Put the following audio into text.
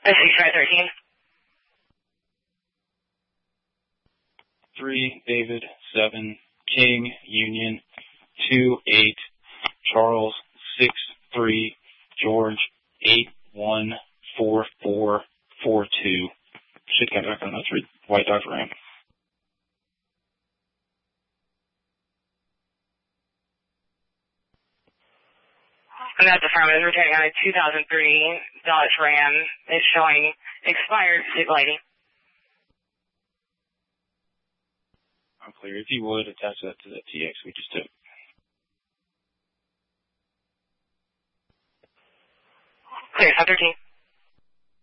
6513. 3 David 7 King Union 28 Charles 63 George 814442. Should get back on that 3 White Dog Ram. And that's affirmative. Returning on a 2003 Dodge Ram. It's showing expired stick lighting. I'm clear. If you would, attach that to the TX we just took. Clear, 513.